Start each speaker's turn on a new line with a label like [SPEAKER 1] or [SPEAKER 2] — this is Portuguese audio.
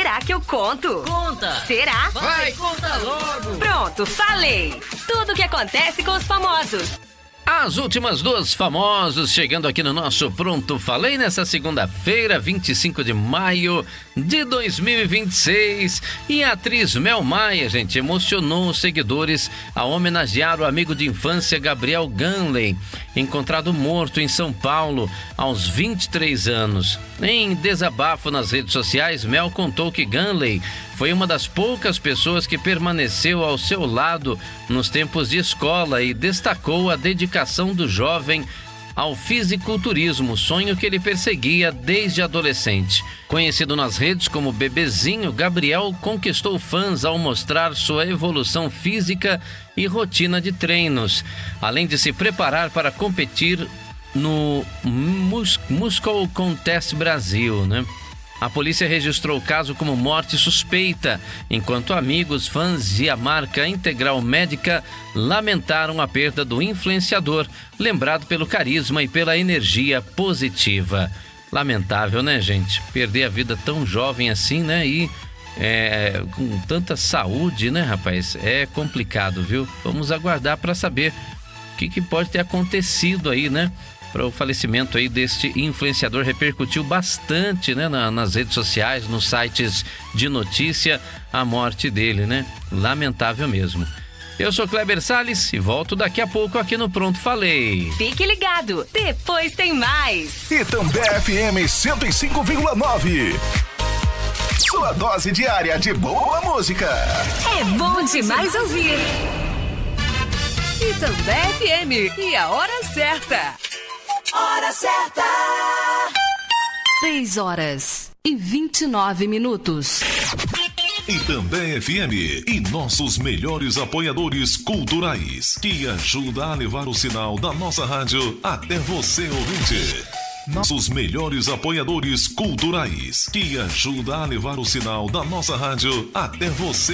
[SPEAKER 1] Será que eu conto?
[SPEAKER 2] Conta!
[SPEAKER 1] Será?
[SPEAKER 2] Vai, conta logo!
[SPEAKER 1] Pronto, falei! Tudo o que acontece com os famosos.
[SPEAKER 3] As últimas duas famosos chegando aqui no nosso Pronto Falei nessa segunda-feira, 25 de maio de 2026. E a atriz Mel Maia, gente, emocionou os seguidores ao homenagear o amigo de infância Gabriel Ganley, encontrado morto em São Paulo aos 23 anos. Em desabafo nas redes sociais, Mel contou que Ganley foi uma das poucas pessoas que permaneceu ao seu lado nos tempos de escola e destacou a dedicação do jovem ao fisiculturismo, sonho que ele perseguia desde adolescente. Conhecido nas redes como Bebezinho, Gabriel conquistou fãs ao mostrar sua evolução física e rotina de treinos, além de se preparar para competir no Muscle Contest Brasil, né? A polícia registrou o caso como morte suspeita, enquanto amigos, fãs e a marca Integral Médica lamentaram a perda do influenciador, lembrado pelo carisma e pela energia positiva. Lamentável, né, gente? Perder a vida tão jovem assim, né? E com tanta saúde, né, rapaz? É complicado, viu? Vamos aguardar para saber o que pode ter acontecido aí, né? Para o falecimento aí deste influenciador. Repercutiu bastante, né, nas redes sociais, nos sites de notícia, a morte dele, né? Lamentável mesmo. Eu sou Kleber Salles e volto daqui a pouco aqui no Pronto Falei.
[SPEAKER 1] Fique ligado, depois tem mais.
[SPEAKER 4] Itambé FM 105,9. Sua dose diária de boa música.
[SPEAKER 1] É bom demais ouvir. Itambé FM e a hora certa. Hora certa!
[SPEAKER 5] 3h29.
[SPEAKER 4] Itambé FM e nossos melhores apoiadores culturais, que ajuda a levar o sinal da nossa rádio até você, ouvinte. Nossos melhores apoiadores culturais, que ajuda a levar o sinal da nossa rádio até você.